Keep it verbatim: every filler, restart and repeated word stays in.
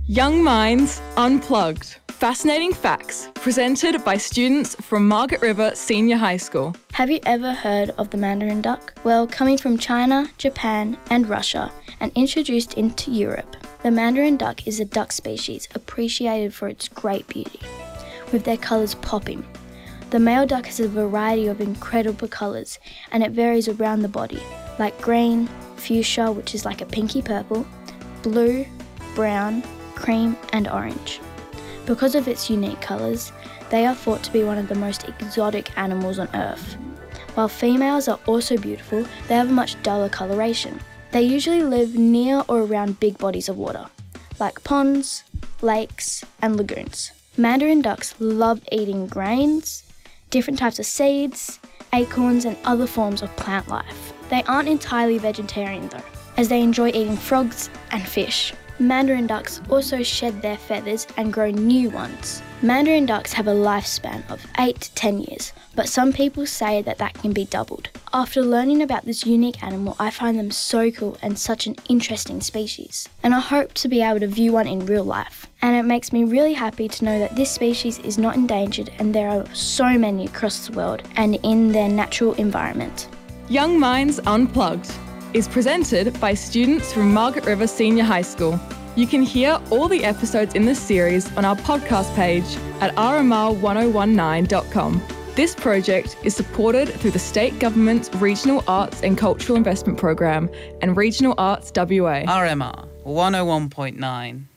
Young Minds Unplugged. Fascinating facts presented by students from Margaret River Senior High School. Have you ever heard of the mandarin duck? Well, coming from China, Japan and Russia and introduced into Europe, the mandarin duck is a duck species appreciated for its great beauty, with their colours popping. The male duck has a variety of incredible colours and it varies around the body, like green, fuchsia, which is like a pinky purple, blue, brown, cream and orange. Because of its unique colours, they are thought to be one of the most exotic animals on Earth. While females are also beautiful, they have a much duller coloration. They usually live near or around big bodies of water, like ponds, lakes and lagoons. Mandarin ducks love eating grains, different types of seeds, acorns and other forms of plant life. They aren't entirely vegetarian though, as they enjoy eating frogs and fish. Mandarin ducks also shed their feathers and grow new ones. Mandarin ducks have a lifespan of eight to ten years, but some people say that that can be doubled. After learning about this unique animal, I find them so cool and such an interesting species. And I hope to be able to view one in real life. And it makes me really happy to know that this species is not endangered and there are so many across the world and in their natural environment. Young Minds Unplugged is presented by students from Margaret River Senior High School. You can hear all the episodes in this series on our podcast page at r m r one oh one nine dot com. This project is supported through the State Government's Regional Arts and Cultural Investment Programme and Regional Arts W A. R M R one oh one point nine.